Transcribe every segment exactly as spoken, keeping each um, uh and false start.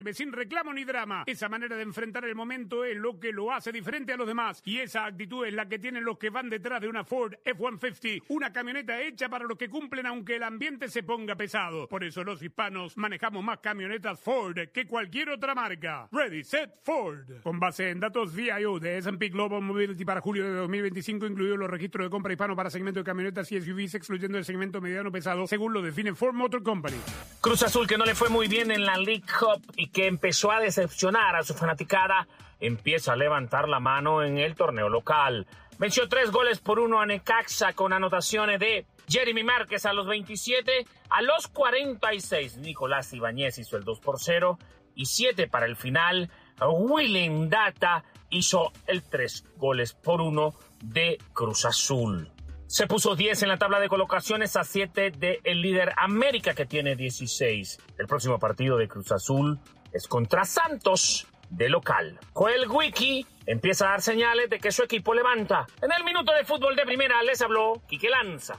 Sin reclamo ni drama. Esa manera de enfrentar el momento es lo que lo hace diferente a los demás. Y esa actitud es la que tienen los que van detrás de una Ford F ciento cincuenta. Una camioneta hecha para los que cumplen aunque el ambiente se ponga pesado. Por eso los hispanos manejamos más camionetas Ford que cualquier otra marca. Ready, set, Ford. Con base en datos V I O de S and P Global Mobility para julio de dos mil veinticinco, incluidos los registros de compra hispano para segmento de camionetas y S U Vs, excluyendo el segmento mediano pesado, según lo define Ford Motor Company. Cruz Azul, que no le fue muy bien en la League Cup y que empezó a decepcionar a su fanaticada, empieza a levantar la mano en el torneo local. Venció tres goles por uno a Necaxa con anotaciones de Jeremy Márquez a los veintisiete, a los cuarenta y seis Nicolás Ibáñez hizo el dos por cero y siete para el final. William Data hizo el tres goles por uno de Cruz Azul. Se puso diez en la tabla de colocaciones a siete del líder América, que tiene dieciséis. El próximo partido de Cruz Azul es contra Santos de local. Joel Wiki empieza a dar señales de que su equipo levanta. En el minuto de fútbol de primera les habló Quique Lanza.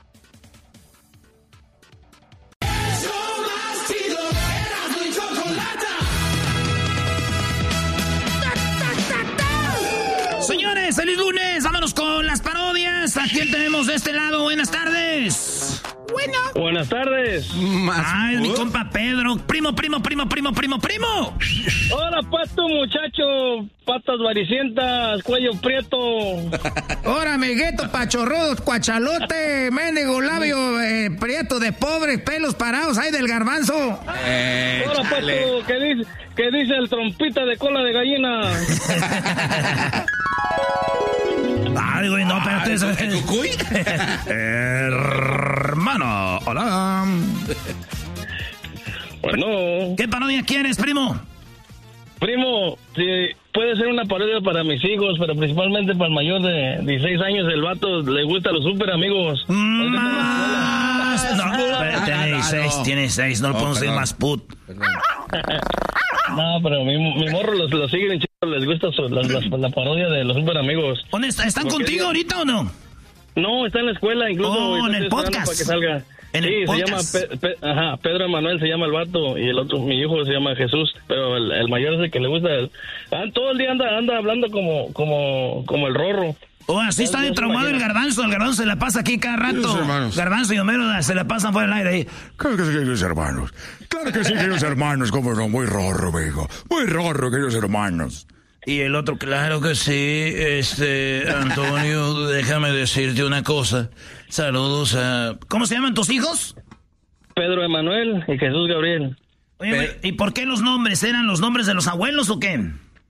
Señores, feliz lunes, vámonos con las parodias. ¿A quién tenemos de este lado? Buenas tardes. Bueno. Buenas tardes. Ay, mi compa Pedro. Primo, primo, primo, primo, primo, primo. Hola, pato, muchacho. Patas varicientas, cuello prieto. Hola, amiguito, pachorrudo, cuachalote, mendigo labio, eh, prieto de pobre, pelos parados ahí del garbanzo. Eh, Hola, pato, ¿qué dice, qué dice el trompita de cola de gallina? Ay, güey, no, espérate. ¿El, el cucuy? Hermano, hola. Bueno. ¿Qué parodia quieres, primo? Primo, si puede ser una parodia para mis hijos, pero principalmente para el mayor de dieciséis años, el vato le gusta los super amigos. Más. No, tiene dieciséis, tiene dieciséis, no le podemos decir más put. No, pero mi, mi morro los, los siguen chidos, les gusta su, la, la, la parodia de los super amigos. ¿Dónde está? ¿Están Porque contigo yo, ahorita o no? No, está en la escuela, incluso. Oh, en el podcast. Para que salga. En sí, el se podcast. llama Pe, Pe, ajá, Pedro Emanuel se llama el vato y el otro, mi hijo se llama Jesús, pero el, el mayor es el que le gusta. El, todo el día anda anda hablando como como como el Rorro. Oh, así está de traumado el garbanzo. El garbanzo se la pasa aquí cada rato. Garbanzo y Homero se la pasan por el aire ahí. Claro que sí, queridos hermanos. Claro que sí, queridos hermanos. Cómo no, muy rorro, mijo. Muy rorro, queridos hermanos. Y el otro, claro que sí, este, Antonio, déjame decirte una cosa. Saludos a... ¿Cómo se llaman tus hijos? Pedro Emanuel y Jesús Gabriel. Oye, Pe- ¿y por qué los nombres? ¿Eran los nombres de los abuelos o qué?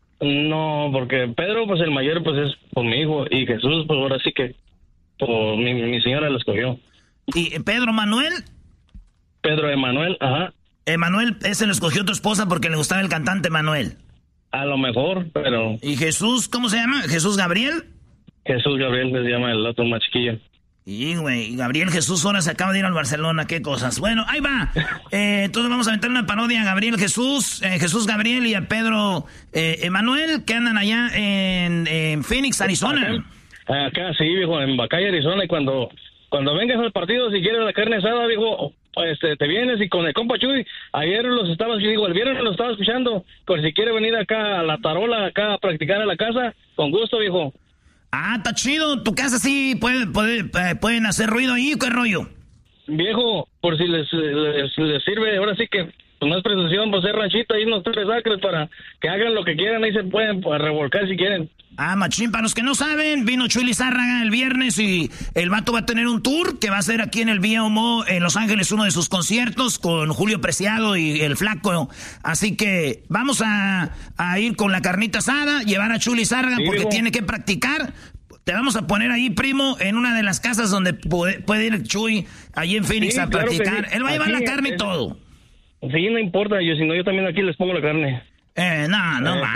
No, porque Pedro, pues el mayor, pues es por mi hijo, y Jesús, pues ahora sí que por mi, mi señora lo escogió. ¿Y Pedro Manuel? Pedro Emanuel, ajá. Emanuel, ese lo escogió tu esposa porque le gustaba el cantante Manuel. A lo mejor, pero... ¿Y Jesús, cómo se llama? ¿Jesús Gabriel? Jesús Gabriel se llama el otro más chiquillo. Y, güey, Gabriel Jesús ahora se acaba de ir al Barcelona, qué cosas. Bueno, ahí va. Eh, entonces vamos a meter una parodia a Gabriel Jesús, eh, Jesús Gabriel y a Pedro eh, Emanuel, que andan allá en, en Phoenix, Arizona. Acá, acá, sí, viejo, en Bacay, Arizona, y cuando, cuando vengas al partido, si quieres la carne asada, viejo, este, te vienes y con el compa Chuy, ayer los estabas, digo, el viernes los estaba escuchando, por si quiere venir acá a la tarola, acá a practicar en la casa, con gusto, viejo. Ah, está chido. ¿Tu casa sí puede, puede, eh, pueden hacer ruido ahí o qué rollo? Viejo, por si les, les, les sirve, ahora sí que pues no es presunción, pues es ranchito, ahí unos tres acres para que hagan lo que quieran, ahí se pueden pues, revolcar si quieren. Ah, machín, para los que no saben, vino Chuy Lizárraga el viernes y el vato va a tener un tour que va a ser aquí en el V M O en Los Ángeles, uno de sus conciertos con Julio Preciado y el Flaco. Así que vamos a, a ir con la carnita asada, llevar a Chuy Lizárraga sí, porque digo. tiene que practicar. Te vamos a poner ahí, primo, en una de las casas donde puede, puede ir Chuy, allí en Phoenix, sí, a claro practicar. Sí. Él va a llevar aquí, la carne es, y todo. Sí, no importa, yo si no, yo también aquí les pongo la carne. Eh, no, no, eh,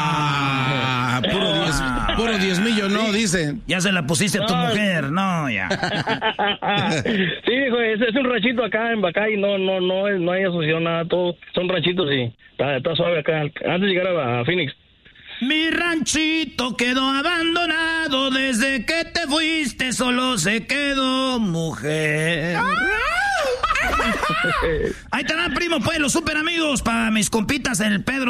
ah, no. Puro diez, ah, puro diezmillo, no, dicen. Ya se la pusiste a tu no. mujer, no, ya. Sí, hijo, es, es un ranchito acá en Bacay, no, no, no, es, no hay asociación, nada, todo, son ranchitos y está, está suave acá, antes de llegar a, a Phoenix. Mi ranchito quedó abandonado, desde que te fuiste solo se quedó mujer. Ahí te dan, primo, pues, los super amigos para mis compitas, el Pedro.